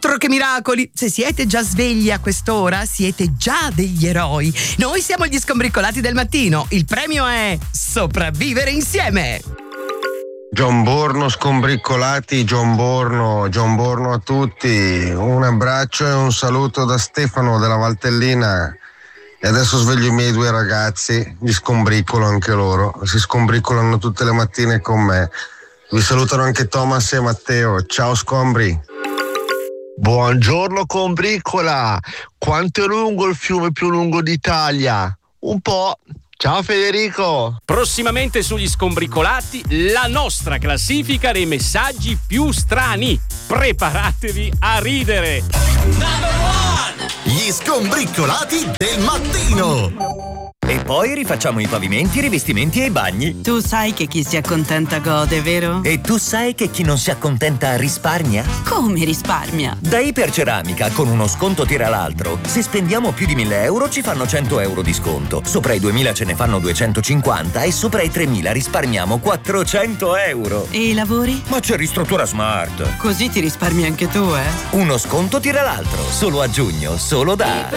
Tutt'altro che miracoli. Se siete già svegli a quest'ora, siete già degli eroi. Noi siamo gli Scombricolati del mattino. Il premio è sopravvivere insieme. Gianborno Scombricolati, Gianborno a tutti. Un abbraccio e un saluto da Stefano della Valtellina. E adesso sveglio i miei due ragazzi, li scombricolo anche loro. Si scombricolano tutte le mattine con me. Vi salutano anche Thomas e Matteo. Ciao Scombri. Buongiorno combricola. Quanto è lungo il fiume più lungo d'Italia? Un po'. Ciao Federico. Prossimamente sugli Scombricolati la nostra classifica dei messaggi più strani. Preparatevi a ridere. Gli Scombricolati del mattino. E poi rifacciamo i pavimenti, i rivestimenti e i bagni. Tu sai che chi si accontenta gode, vero? E tu sai che chi non si accontenta risparmia? Come risparmia? Da Iperceramica, con uno sconto tira l'altro. Se spendiamo più di 1.000 euro ci fanno 100 euro di sconto. Sopra i 2.000 ce ne fanno 250 e sopra i 3.000 risparmiamo 400 euro. E i lavori? Ma c'è Ristruttura Smart. Così ti risparmi anche tu, eh? Uno sconto tira l'altro. Solo a giugno, solo da